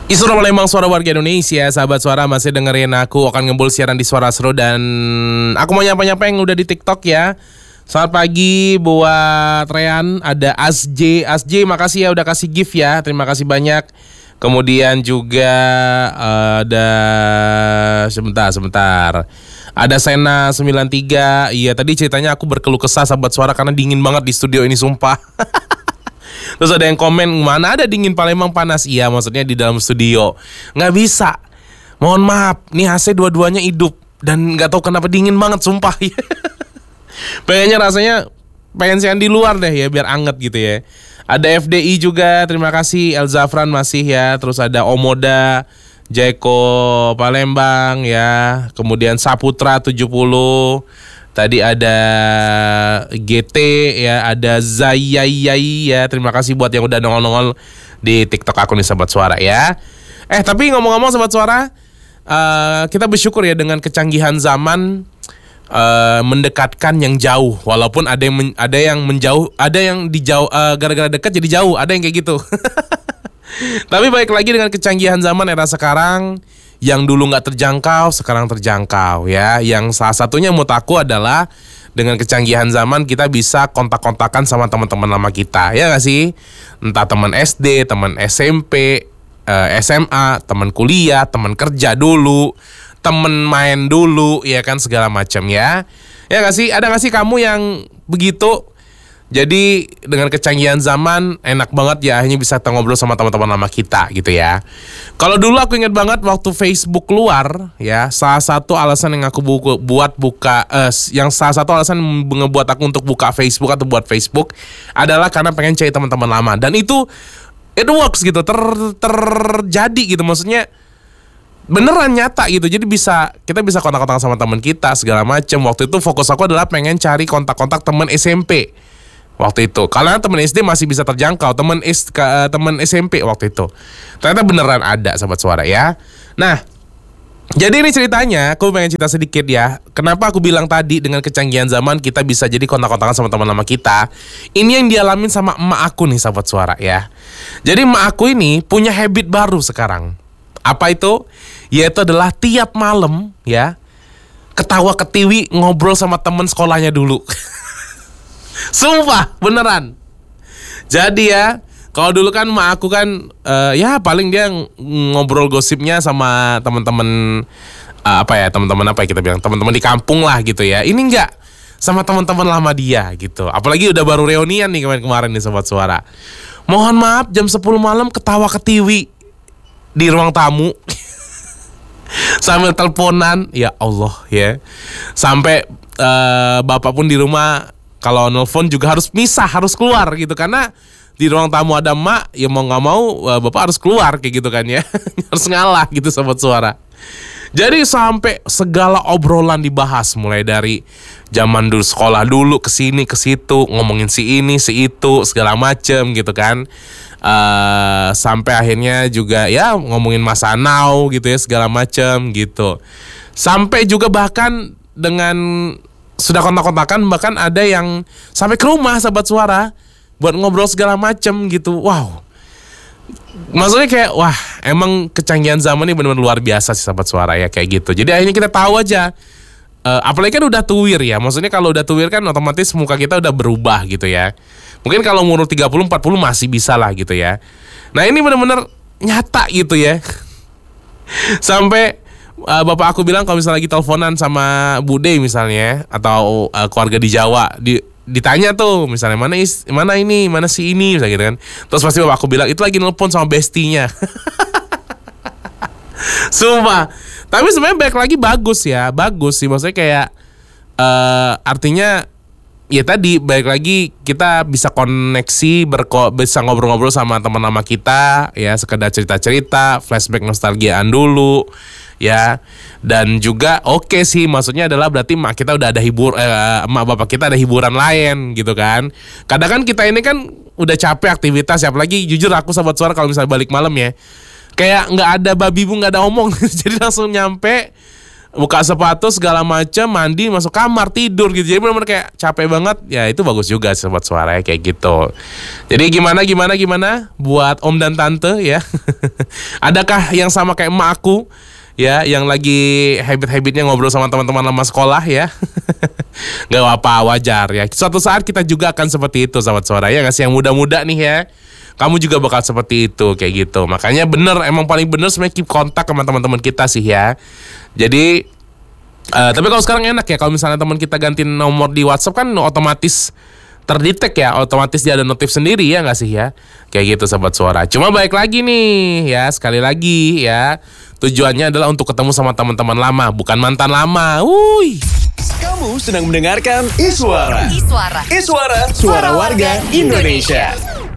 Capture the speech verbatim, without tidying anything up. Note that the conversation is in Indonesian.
Isra Palembang, suara warga Indonesia. Sahabat suara masih dengerin aku akan ngembul siaran di Suara Seru. Dan aku mau nyapa-nyapa yang udah di TikTok ya. Selamat pagi buat Rean. Ada Asj. Asj makasih ya udah kasih gift ya. Terima kasih banyak. Kemudian juga uh, ada Sebentar sebentar ada Sena sembilan tiga. Iya tadi ceritanya aku berkeluh kesah sahabat suara karena dingin banget di studio ini sumpah. Terus ada yang komen, mana ada dingin Palembang panas. Iya maksudnya di dalam studio nggak bisa. Mohon maaf, nih A C dua-duanya hidup. Dan nggak tahu kenapa dingin banget sumpah. Pengennya rasanya pengen siang di luar deh ya biar anget gitu ya. Ada F D I juga, terima kasih El Zafran masih ya. Terus ada Omoda, Jeko Palembang ya. Kemudian Saputra tujuh puluh. Tadi ada G T ya, ada Zayayai ya. Terima kasih buat yang udah nongol-nongol di TikTok aku nih sahabat suara ya. Eh tapi ngomong-ngomong sahabat suara, uh, kita bersyukur ya dengan kecanggihan zaman uh, mendekatkan yang jauh. Walaupun ada yang men, ada yang menjauh, ada yang dijauh uh, gara-gara dekat jadi jauh, ada yang kayak gitu. Tapi baik lagi dengan kecanggihan zaman era sekarang. Yang dulu gak terjangkau, sekarang terjangkau ya. Yang salah satunya menurut aku adalah dengan kecanggihan zaman kita bisa kontak-kontakan sama teman-teman lama kita. Ya gak sih? Entah teman S D, teman S M P, eh, S M A, teman kuliah, teman kerja dulu, teman main dulu, ya kan segala macam ya. Ya gak sih? Ada gak sih kamu yang begitu? Jadi dengan kecanggihan zaman enak banget ya akhirnya bisa ngobrol sama teman-teman lama kita gitu ya. Kalau dulu aku ingat banget waktu Facebook keluar ya, salah satu alasan yang aku buku, buat buka eh, yang salah satu alasan ngebuat aku untuk buka Facebook atau buat Facebook adalah karena pengen cari teman-teman lama. Dan itu it works gitu, ter, terjadi gitu, maksudnya beneran nyata gitu. Jadi bisa kita bisa kontak-kontak sama teman kita segala macam. Waktu itu fokus aku adalah pengen cari kontak-kontak teman S M P. Waktu itu, karena teman S D masih bisa terjangkau, teman S teman S M P waktu itu ternyata beneran ada sahabat suara ya. Nah, jadi ini ceritanya, aku pengen cerita sedikit ya. Kenapa aku bilang tadi dengan kecanggihan zaman kita bisa jadi kontak-kontakan sama teman lama kita. Ini yang dialamin sama emak aku nih sahabat suara ya. Jadi emak aku ini punya habit baru sekarang. Apa itu? Yaitu adalah tiap malam ya ketawa ketiwi ngobrol sama teman sekolahnya dulu. Sumpah beneran. Jadi ya, kalau dulu kan emak aku kan uh, ya paling dia ngobrol gosipnya sama teman-teman uh, apa ya, teman-teman apa ya kita bilang, teman-teman di kampung lah gitu ya. Ini enggak, sama teman-teman lama dia gitu. Apalagi udah baru reunian nih kemarin-kemarin nih sobat suara. Mohon maaf jam sepuluh malam ketawa ketiwi di ruang tamu. Sambil teleponan, ya Allah ya. Sampai uh, bapak pun di rumah kalau nelfon juga harus misah, harus keluar gitu. Karena di ruang tamu ada emak, ya mau gak mau bapak harus keluar kayak gitu kan ya. Harus ngalah gitu sobat suara. Jadi sampai segala obrolan dibahas. Mulai dari zaman dulu sekolah dulu, kesini ke situ, ngomongin si ini, si itu, segala macem gitu kan. uh, Sampai akhirnya juga ya ngomongin masa now gitu ya, segala macem gitu. Sampai juga bahkan dengan sudah kontak-kontakan, bahkan ada yang sampai ke rumah sahabat suara buat ngobrol segala macem gitu. Wow, maksudnya kayak wah emang kecanggihan zaman ini benar-benar luar biasa sih sahabat suara ya kayak gitu. Jadi akhirnya kita tahu aja, uh, apalagi kan udah tuwir ya. Maksudnya kalau udah tuwir kan otomatis muka kita udah berubah gitu ya. Mungkin kalau umur tiga puluh empat puluh masih bisa lah gitu ya. Nah ini benar-benar nyata gitu ya. Sampai Uh, bapak aku bilang kalau misalnya lagi teleponan sama Bude misalnya atau uh, keluarga di Jawa, di, ditanya tuh misalnya mana is, mana ini, mana si ini misalnya gitu kan. Terus pasti bapak aku bilang itu lagi nelpon sama bestinya. Sumpah. Tapi sebenarnya baik lagi bagus ya, bagus sih maksudnya kayak uh, artinya ya tadi baik lagi kita bisa koneksi, berko, bisa ngobrol-ngobrol sama teman lama kita ya, sekedar cerita-cerita, flashback nostalgiaan dulu. Ya, dan juga oke okay sih, maksudnya adalah berarti mak kita udah ada hibur, eh, emak bapak kita ada hiburan lain gitu kan. Kadang kan kita ini kan udah capek aktivitas ya, apalagi jujur aku sahabat suara kalau misalnya balik malam ya, kayak nggak ada babi bu, nggak ada omong, jadi langsung nyampe buka sepatu segala macam, mandi, masuk kamar, tidur gitu. Jadi benar-benar kayak capek banget. Ya itu bagus juga sobat suara ya, kayak gitu. Jadi gimana gimana gimana buat om dan tante ya. Adakah yang sama kayak emak aku ya, yang lagi habit-habitnya ngobrol sama teman-teman lama sekolah ya. Gak apa-apa, wajar ya. Suatu saat kita juga akan seperti itu sobat suara ya, ngasih yang muda-muda nih ya. Kamu juga bakal seperti itu, kayak gitu. Makanya bener, emang paling bener sebenarnya keep kontak sama teman-teman kita sih ya. Jadi uh, tapi kalau sekarang enak ya, kalau misalnya teman kita ganti nomor di WhatsApp kan otomatis terdetek ya, otomatis dia ada notif sendiri ya nggak sih ya, kayak gitu sobat suara. Cuma baik lagi nih ya, sekali lagi ya, tujuannya adalah untuk ketemu sama teman-teman lama, bukan mantan lama. Wuih. Kamu sedang mendengarkan Iswara. Iswara. Iswara, suara warga Indonesia.